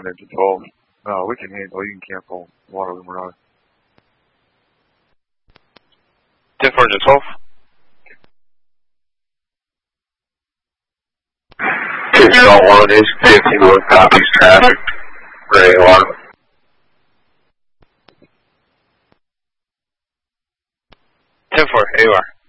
1 into 12. We can handle. You can cancel Waterloo Mirage. 10-4 into 12. 6-1 is 51 copies traffic. Gray Waterloo. 10-4, AUR.